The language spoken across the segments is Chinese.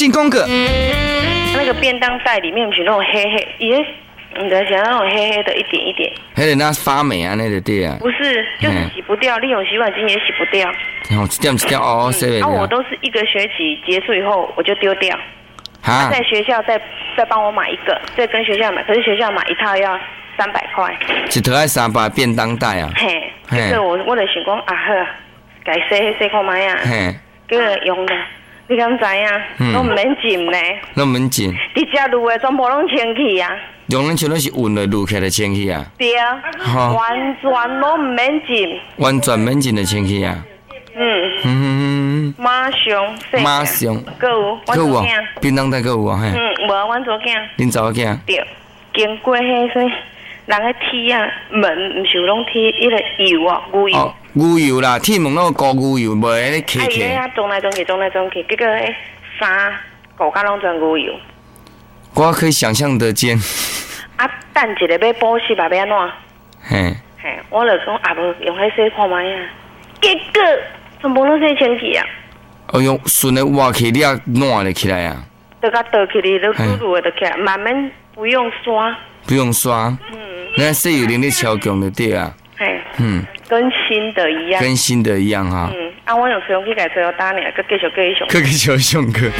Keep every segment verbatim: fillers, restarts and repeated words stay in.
请讲个。 那个便当袋里面不是那种黑黑，也你在想那种黑黑的一点一点。 迄个那发霉啊，那个对啊。 不是，就是洗不掉，利用洗碗巾也洗不掉。 哦，一点一点哦，洗袂掉。 啊，我都是一个学期结束以后我就丢掉。 哈。 在学校再再帮我买一个，再跟学校买，可是学校买一套要三百块。 一套要三百便当袋啊。 嘿，这个我我就想讲啊好，该洗洗看卖啊。嘿。叫人用的。你敢知影？拢唔免浸呢， 拢唔免浸。 直接卤的全部拢清气啊！ 用咱像拢是运的卤起来清气啊。 对啊，完全拢唔免浸。 完全免浸的清气啊。嗯嗯。 马上。 马上。 搁有，我做囝。 便当袋搁有啊？嘿。 嗯，无阮做囝。 恁查某囝？ 对，经过迄说，人个铁啊门，毋是有拢铁迄个油啊，牛油。 牛油啦，铁门那个高牛油，袂安尼起起。 哎呀，装来装去，装来装去，结果迄衫骨架拢全牛油。 我可以想象得见。 啊，等一个要补习，要安怎？ 嘿。 嘿，我就讲啊，无用迄洗看卖啊，结果全部拢洗清气啊。 哦，用顺的挖起，你啊烂了起来啊。 都甲倒起哩，都嘟嘟的起来，慢慢不用刷。 不用刷。嗯。那洗油灵的超强的对啊。 嘿。嗯。跟新的一样， 跟新的一样哈。 嗯，啊，我用吹风机改吹到打呢，佮继续继续。 佮继续上课。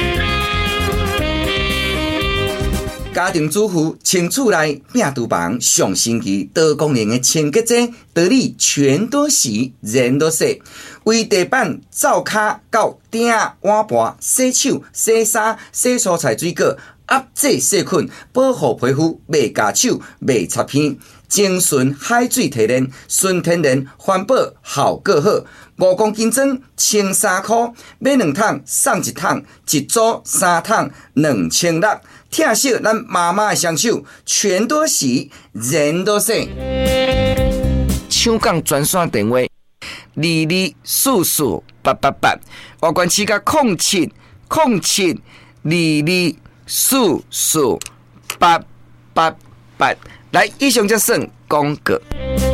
家庭主妇清厝内拼厨房上星期多功能的清洁剂，道理全都洗，人都洗。为地板、灶骹到鼎、碗盘、洗手、洗衫、洗蔬菜水果，压制细菌，保护皮肤，袂夹手，袂擦片。精纯海水提炼，纯天然环保，效果好。五公斤装，千三块，买两桶送一桶，一组三桶，两千六。听惜咱妈妈的双手，全都洗，人都洗。 抢讲专线电话：二二四四八八八，外关市甲空七空七二二四四八八八。来，以上就算广告。